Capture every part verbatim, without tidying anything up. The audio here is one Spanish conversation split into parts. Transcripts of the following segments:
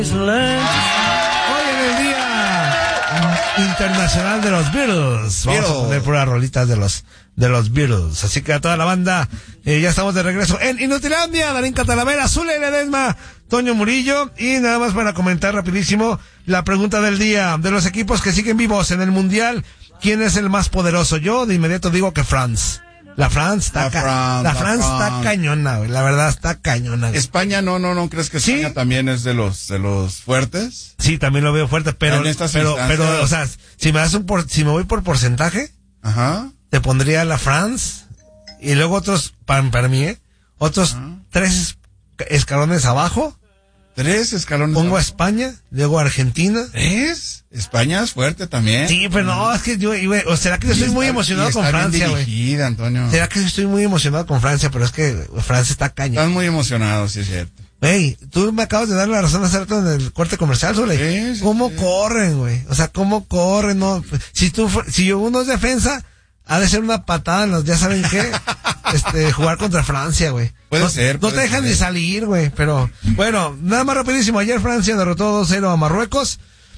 Hoy en el Día Internacional de los Beatles. Vamos Beatles. a poner puras rolitas de los de los Beatles. Así que a toda la banda, eh, ya estamos de regreso en Inutilandia. Darín Catalavera, Zule Ledesma, Toño Murillo. Y nada más para comentar rapidísimo la pregunta del día. De los equipos que siguen vivos en el Mundial, ¿quién es el más poderoso? Yo de inmediato digo que France. La France está, la ca- France, la la France France. está cañona, güey. La verdad está cañona. Güey. España, no, no, no, ¿crees que España ¿Sí? también es de los, de los fuertes? Sí, también lo veo fuerte, pero, En estas pero, instancias. pero, o sea, si me das un por, si me voy por porcentaje, Ajá. te pondría la France y luego otros, para, para mí, ¿eh? Otros Ajá. tres escalones abajo. Tres escalones. Pongo a España, luego a Argentina. ¿Tres? España es fuerte también. Sí, pero no, es que yo, güey, o será que yo Y estoy está- muy emocionado y con está bien Francia, güey. dirigida, Antonio. Será que yo estoy muy emocionado con Francia, pero es que Francia está caña. Estás muy emocionado, sí es cierto. Güey, tú me acabas de dar la razón hace rato en el corte comercial, Zule. Sí, sí, ¿Cómo sí. corren, güey? O sea, ¿cómo corren? No, si tú, fu- si uno es defensa, ha de ser una patada en los, ya saben qué, este, jugar contra Francia, güey. Puede no, ser, No puede te dejan ser. ni salir, güey, pero, bueno, nada más rapidísimo. Ayer Francia derrotó dos cero a Marruecos,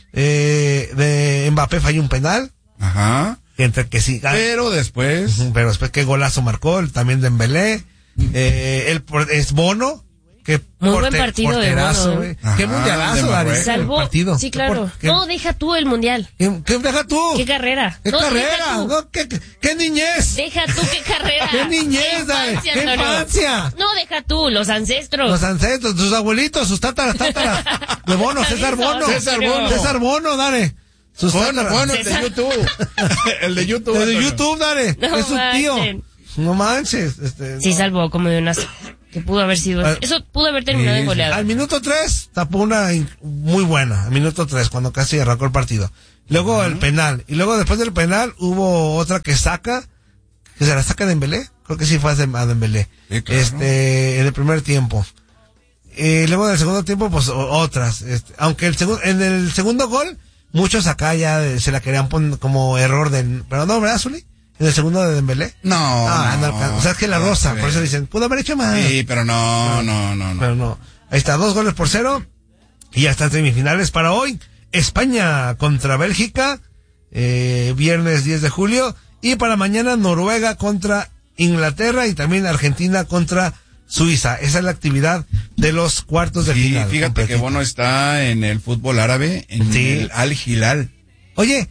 eh, de Mbappé falló un penal, Ajá. entre que sí, ah, Pero después. ujú, pero después qué golazo marcó, el, también Dembélé, eh, el, por- es Bono, que Muy buen partido de porterazo, Bono, güey. ¿eh? Qué Ajá, mundialazo, de Dari. Marruecos. Salvó. Partido. Sí, claro. ¿Qué por- qué- No, deja tú el mundial. ¿Qué, qué deja tú? ¿Qué carrera? ¿Qué No, carrera? deja tú. No, ¿qué, qué, qué niñez? Deja tú qué carrera. ¿Qué niñez, Dari? infancia, ¿Qué Antonio. infancia? No, deja tú, los ancestros. Los ancestros, sus abuelitos, sus tátaras, tátaras. De Bono, César Bono. César Bono. César Bono, dale. Sus Bueno, tátaras. bueno, el de César. YouTube. el de YouTube. El de Antonio. YouTube, dale. No es su tío. manchen. No manches. Este, Sí no. salvó como de unas... Que pudo haber sido... Ah, Eso pudo haber terminado sí, en sí. goleada. Al minuto tres tapó una in- muy buena, al minuto tres, cuando casi arrancó el partido. Luego uh-huh. el penal, y luego después del penal hubo otra que saca, que se la saca Dembélé, creo que sí fue a Dem- a Dembélé, Sí, claro. este, en el primer tiempo. Y luego en el segundo tiempo, pues o- otras, este, aunque el segundo, en el segundo gol, muchos acá ya de- se la querían poner como error de, pero no, ¿verdad, Zuli? En el segundo de Dembélé. No. Ah, no, no, o sea, es que la no, rosa, se por eso ve. dicen, pudo haber hecho más. Sí, pero no, no, no, no. Pero no. Ahí está, dos goles por cero. Y ya están semifinales para hoy. España contra Bélgica, eh, viernes diez de julio. Y para mañana Noruega contra Inglaterra y también Argentina contra Suiza. Esa es la actividad de los cuartos de Sí, final. fíjate que completita. Bono está en el fútbol árabe, en Sí. el Al Hilal. Oye,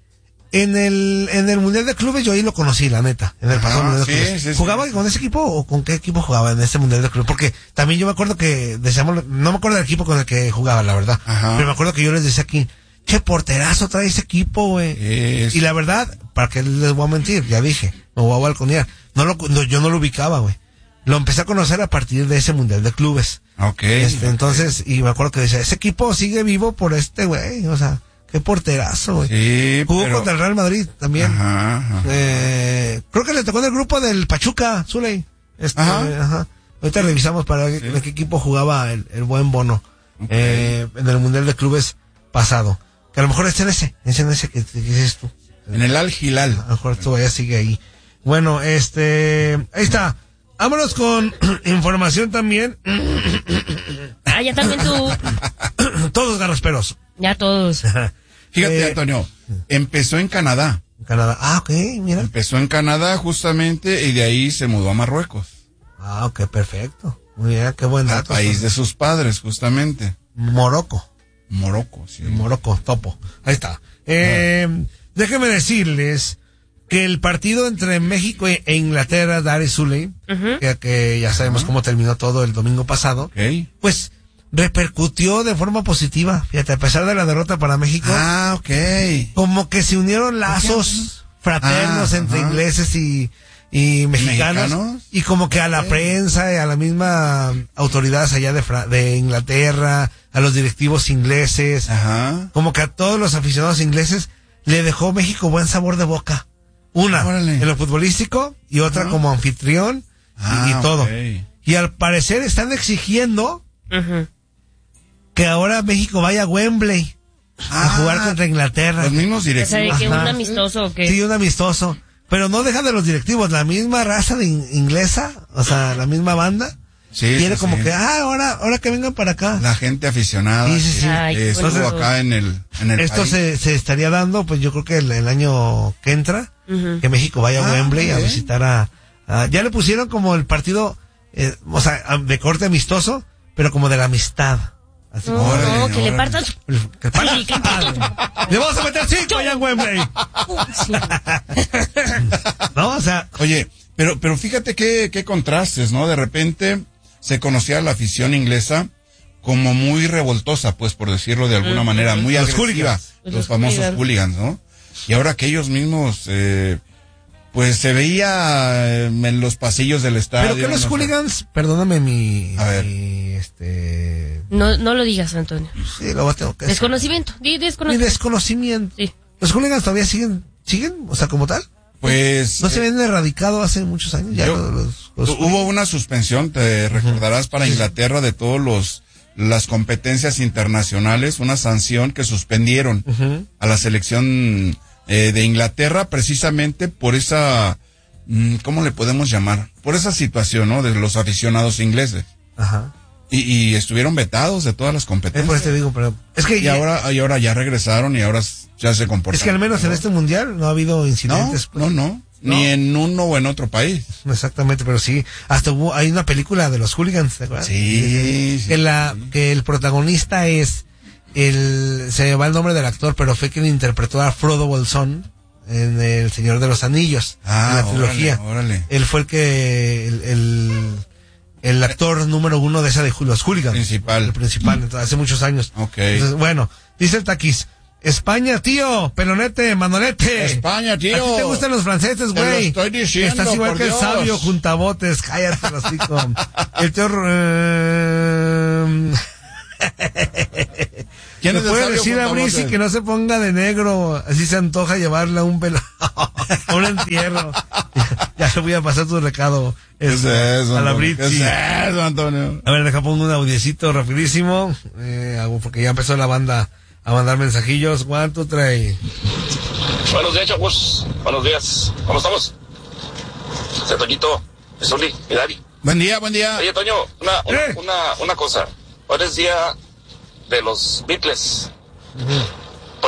en el, en el Mundial de Clubes yo ahí lo conocí, la neta. En el Ajá, pasado Mundial de sí, Clubes. sí, sí. ¿Jugaba con ese equipo o con qué equipo jugaba en ese Mundial de Clubes? Porque también yo me acuerdo que decíamos, no me acuerdo del equipo con el que jugaba, la verdad. Ajá. Pero me acuerdo que yo les decía aquí, qué porterazo trae ese equipo, güey. Es- Y la verdad, para que les voy a mentir, ya dije, me voy a balconear. No lo, no, yo no lo ubicaba, güey. Lo empecé a conocer a partir de ese Mundial de Clubes. Ok. Este, entonces, y me acuerdo que decía, ese equipo sigue vivo por este güey, o sea, qué porterazo, güey. Sí, Jugó pero- contra el Real Madrid también. Ajá, ajá. Eh, creo que le tocó en el grupo del Pachuca, Zuley. Este, Ajá. ajá. Ahorita revisamos para ver en qué equipo jugaba el, el buen Bono, Ok. eh, en el Mundial de Clubes pasado. Que a lo mejor es en ese, es en ese que, que dices tú. En el Al Hilal. A lo mejor todavía sigue ahí. Bueno, este, ahí está. Vámonos con información también. Ah, ya también tú. Todos garrasperos. Ya todos. Fíjate, Eh, Antonio, empezó en Canadá. En Canadá. Ah, ok, mira. Empezó en Canadá justamente y de ahí se mudó a Marruecos. Ah, ok, perfecto. Muy bien, qué buen Al dato. país de sus padres, justamente. Morocco. Morocco, sí. Morocco, topo. Ahí está. Eh, déjenme decirles que el partido entre México e e Inglaterra, Dar es Zuley, Ujú. que, que ya sabemos cómo terminó todo el domingo pasado, Ok. pues repercutió de forma positiva. Fíjate, a pesar de la derrota para México, Ah, ok. como que se unieron lazos fraternos Ah, entre ajá. ingleses y, y mexicanos, ¿Mexicanos? y como que a la prensa y a la misma autoridades allá de, Fra- de Inglaterra, a los directivos ingleses, Ajá. como que a todos los aficionados ingleses le dejó México buen sabor de boca. Una Órale. en lo futbolístico y otra Ajá. como anfitrión y- Ah, y, todo. ok. Y al parecer están exigiendo Ujú. que ahora México vaya a Wembley a Ah, jugar contra Inglaterra. Los mismos O sea, de directivos. que un Ajá. amistoso o qué. Sí, un amistoso. Pero no deja de los directivos, la misma raza de in- inglesa, o sea, la misma banda, Sí, quiere sí, como sí. que, ah, ahora, ahora que vengan para acá. La gente aficionada. Sí, sí, sí. Ay, eh, qué estuvo bonito. acá en el, en el Esto país. se, se estaría dando, pues yo creo que el, el año que entra, Ujú. que México vaya a Ah, Wembley a bien. visitar a, a- ya le pusieron como el partido, eh, o sea, a- de corte amistoso, pero como de la amistad. Así No, como, Órale, no, que le órale. partan su... que para- Sí, que- le vamos a meter cinco allá en Wembley. Sí. ¿No? O sea, Oye, pero, pero fíjate qué, qué contrastes, ¿no? De repente se conocía a la afición inglesa como muy revoltosa, pues, por decirlo de alguna manera, muy Los agresiva. hooligans. Los, Los famosos hooligans. hooligans, ¿no? Y ahora que ellos mismos, eh, pues se veía eh, en los pasillos del estadio. pero que los no sé. hooligans, perdóname mi, A ver. mi, este, No, no lo digas, Antonio. sí, lo tengo que decir. Desconocimiento. Di Mi desconocimiento. desconocimiento. Sí. Los hooligans todavía siguen, siguen, o sea, como tal. Pues No se eh, habían erradicado hace muchos años. Ya yo- los, los- los- hubo una suspensión, te recordarás, para Inglaterra de todos los las competencias internacionales, una sanción que suspendieron Ujú. a la selección eh, de Inglaterra precisamente por esa, mm, ¿cómo le podemos llamar? Por esa situación, ¿no? De los aficionados ingleses. Ajá. Y, y estuvieron vetados de todas las Es por competencias. eso te digo, pero es que Y ahora, y ahora ya regresaron y ahora ya se comportan. es que al menos en este mundial no ha habido No, incidentes. pues. no, no, ni en uno o en otro país. Exactamente, pero sí, hasta hubo, hay una película de los hooligans, ¿te acuerdas? Sí, sí, Que la, que el protagonista es el, se me va el nombre del actor, pero fue quien interpretó a Frodo Bolsón en El Señor de los Anillos, Ah, en la trilogía. órale, órale. Él fue el que, el, el, el actor número uno de esa de los hooligans. Principal. El principal, entonces, hace muchos años. Ok. Entonces, bueno, dice el Taquis, España, tío, pelonete, manolete. España, tío. ¿A ti te gustan los franceses, Te lo güey? estoy diciendo, Estás igual por que el Dios. sabio juntabotes, cállate, hocico. El tío... Eh... ¿Quién ¿Le es el puede sabio decir a juntabotes? Brisi que no se ponga de negro? Así se antoja llevarle a un pelo, a un entierro. Ya, ya le voy a pasar tu recado. ¿Qué es este, eso, a la Antonio? ¿Qué Britsi. es eso, Antonio? A ver, deja pongo un audiecito rapidísimo, eh, hago- porque ya empezó la banda a mandar mensajillos. One, two, three. Buenos días, chavos. Buenos días. ¿Cómo estamos? Soy Toñito, Zuli, mi Dari. Buen día, buen día. Oye, Toño, una, una, Eh. una, una cosa. Hoy es día de los Beatles.